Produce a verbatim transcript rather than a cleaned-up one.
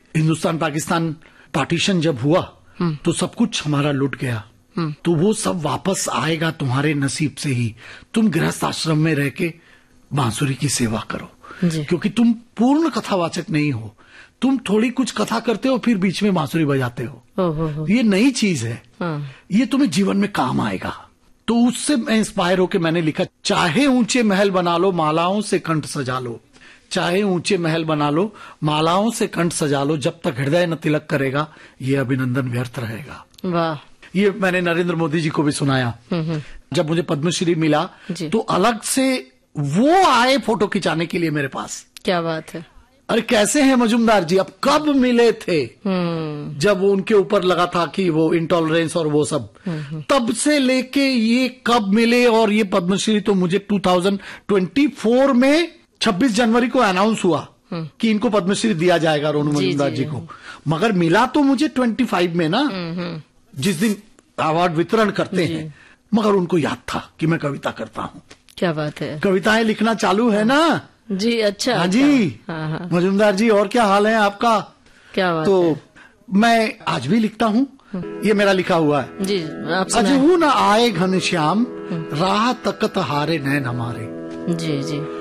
Hindustan Pakistan partition जब हुआ तो सब कुछ हमारा लुट गया, तो वो सब वापस आएगा तुम्हारे नसीब से ही। तुम गृहस्थ आश्रम में रह के बांसुरी की सेवा करो, क्योंकि तुम पूर्ण कथावाचक नहीं हो। तुम थोड़ी कुछ कथा करते हो फिर बीच में बांसुरी बजाते हो, हो, हो, हो। ये नई चीज है, ये तुम्हें जीवन में काम आएगा। तो उससे मैं इंस्पायर होकर मैंने लिखा, चाहे ऊंचे महल बना लो मालाओं से कंठ सजा लो, चाहे ऊंचे महल बना लो मालाओं से कंठ सजा लो, जब तक हृदय न तिलक करेगा ये अभिनंदन व्यर्थ रहेगा। वाह। ये मैंने नरेंद्र मोदी जी को भी सुनाया। जब मुझे पद्मश्री मिला तो अलग से वो आए फोटो खिंचाने के लिए मेरे पास। क्या बात है। अरे कैसे हैं मजुमदार जी, अब कब मिले थे जब वो उनके ऊपर लगा था कि वो इंटॉलरेंस और वो सब, तब से लेके ये कब मिले। और ये पद्मश्री तो मुझे दो हज़ार चौबीस में छब्बीस जनवरी को अनाउंस हुआ कि इनको पद्मश्री दिया जाएगा रोनू मजुमदार जी, जी को, मगर मिला तो मुझे पच्चीस में ना, जिस दिन अवार्ड वितरण करते हैं। मगर उनको याद था कि मैं कविता करता हूँ। क्या बात है। कविताएं लिखना चालू है ना जी। अच्छा। हाँ जी। हाँ, हाँ। मजुमदार जी और क्या हाल है आपका। क्या बात तो है। मैं आज भी लिखता हूँ, ये मेरा लिखा हुआ है जी। अजहू न आए घनश्याम राह तकत हारे नैन हमारे। जी जी।